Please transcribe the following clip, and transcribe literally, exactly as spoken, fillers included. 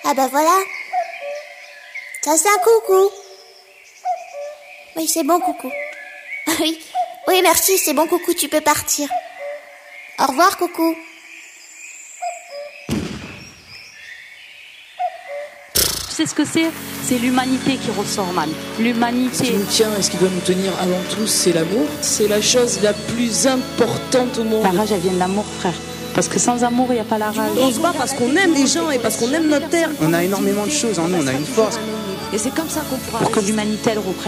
Ah bah voilà. Ça c'est un coucou. Oui, c'est bon coucou. Oui, oui merci, c'est bon coucou, tu peux partir. Au revoir coucou. Tu sais ce que c'est ? C'est l'humanité qui ressort, man. L'humanité. Ce qui nous tient et ce qui doit nous tenir avant tout, c'est l'amour. C'est la chose la plus importante au monde. La rage, elle vient de l'amour, frère. Parce que sans amour, il n'y a pas la rage. On se bat parce qu'on aime les gens et parce qu'on aime notre terre. On a énormément de choses en nous, on a une force. Et c'est comme ça qu'on pourra... Pour que l'humanité, elle reprenne.